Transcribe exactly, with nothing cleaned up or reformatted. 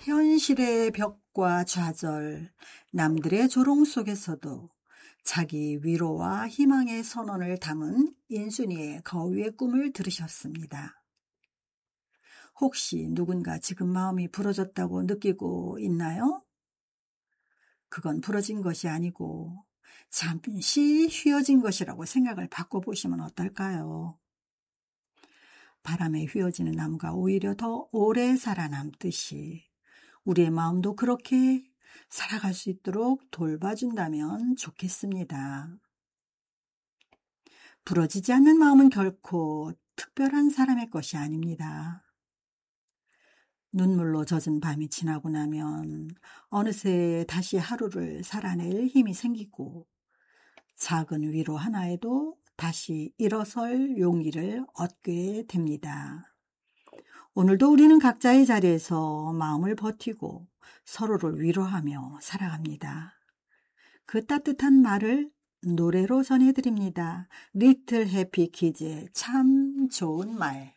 현실의 벽과 좌절, 남들의 조롱 속에서도 자기 위로와 희망의 선언을 담은 인순이의 거위의 꿈을 들으셨습니다. 혹시 누군가 지금 마음이 부러졌다고 느끼고 있나요? 그건 부러진 것이 아니고 잠시 휘어진 것이라고 생각을 바꿔보시면 어떨까요? 바람에 휘어지는 나무가 오히려 더 오래 살아남듯이 우리의 마음도 그렇게 살아갈 수 있도록 돌봐준다면 좋겠습니다. 부러지지 않는 마음은 결코 특별한 사람의 것이 아닙니다. 눈물로 젖은 밤이 지나고 나면 어느새 다시 하루를 살아낼 힘이 생기고 작은 위로 하나에도 다시 일어설 용기를 얻게 됩니다. 오늘도 우리는 각자의 자리에서 마음을 버티고 서로를 위로하며 살아갑니다. 그 따뜻한 말을 노래로 전해드립니다. 리틀 해피 키즈의 참 좋은 말.